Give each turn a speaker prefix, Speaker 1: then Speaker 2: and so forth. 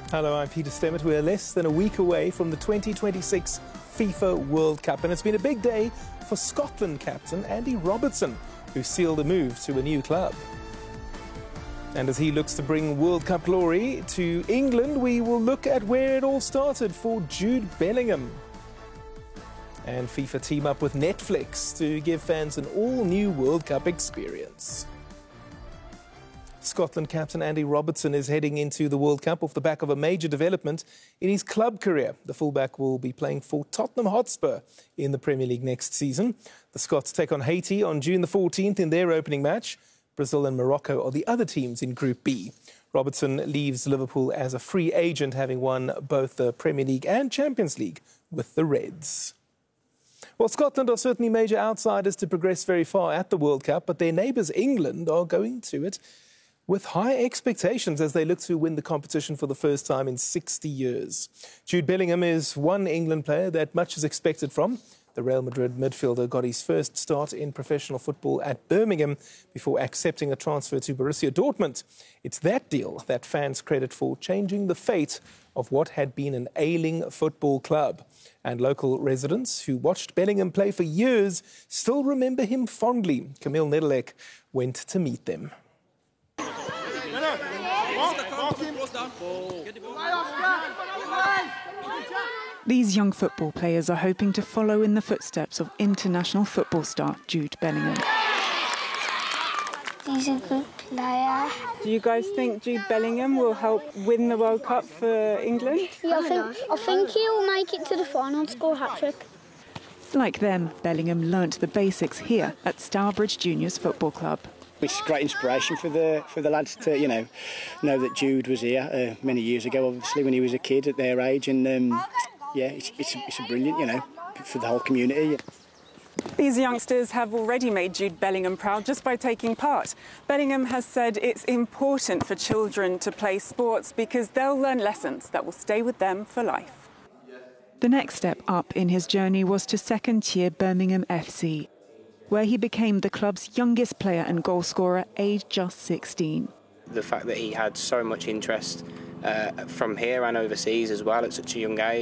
Speaker 1: Hello, I'm Peter Stemmert. We're less than a week away from the 2026 FIFA World Cup, and it's been a big day for Scotland captain Andy Robertson, who sealed a move to a new club. And as he looks to bring World Cup glory to England, we will look at where it all started for Jude Bellingham. And FIFA team up with Netflix to give fans an all-new World Cup experience. Scotland captain Andy Robertson is heading into the World Cup off the back of a major development in his club career. The fullback will be playing for Tottenham Hotspur in the Premier League next season. The Scots take on Haiti on June the 14th in their opening match. Brazil and Morocco are the other teams in Group B. Robertson leaves Liverpool as a free agent, having won both the Premier League and Champions League with the Reds. Well, Scotland are certainly major outsiders to progress very far at the World Cup, but their neighbours England are going to it with high expectations as they look to win the competition for the first time in 60 years. Jude Bellingham is one England player that much is expected from. The Real Madrid midfielder got his first start in professional football at Birmingham before accepting a transfer to Borussia Dortmund. It's that deal that fans credit for changing the fate of what had been an ailing football club. And local residents who watched Bellingham play for years still remember him fondly. Camille Nedelec went to meet them.
Speaker 2: These young football players are hoping to follow in the footsteps of international football star Jude Bellingham.
Speaker 3: He's a good player.
Speaker 2: Do you guys think Jude Bellingham will help win the World Cup for England?
Speaker 3: Yeah, I think he'll make it to the final and score a hat-trick.
Speaker 2: Like them, Bellingham learnt the basics here at Stourbridge Juniors Football Club.
Speaker 4: It's great inspiration for the lads to know that Jude was here many years ago, obviously when he was a kid at their age, and it's a brilliant for the whole community.
Speaker 2: These youngsters have already made Jude Bellingham proud just by taking part. Bellingham has said it's important for children to play sports because they'll learn lessons that will stay with them for life. The next step up in his journey was to second-tier Birmingham FC, where he became the club's youngest player and goalscorer, aged just 16.
Speaker 5: The fact that he had so much interest from here and overseas as well at such a young age.